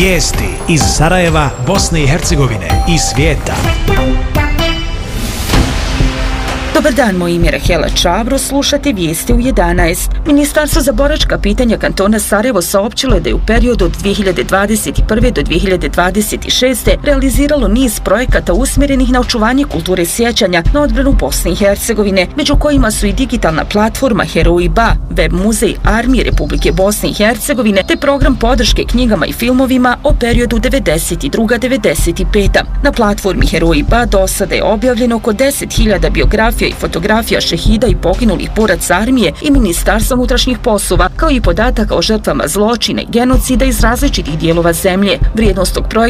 Vijesti iz Sarajeva, Bosne i Hercegovine i svijeta. Dobar dan, moje ime je Rahela Čavro, slušate vijesti u 11. Ministarstvo za boračka pitanja kantona Sarajevo saopćilo je da je u periodu od 2021. do 2026. realiziralo niz projekata usmjerenih na očuvanje kulture sjećanja na odbranu Bosne i Hercegovine, među kojima su i digitalna platforma Heroji BA, web muzej Armije Republike Bosne i Hercegovine te program podrške knjigama i filmovima o periodu 92-95. Na platformi Heroji BA do sada je objavljeno oko 10.000 biografija i fotografija šehida i poginulih boraca armije i Ministarstva unutrašnjih poslova, kao i podataka o žrtvama zločina i genocida iz različitih dijelova zemlje. Vrijednost tog projekta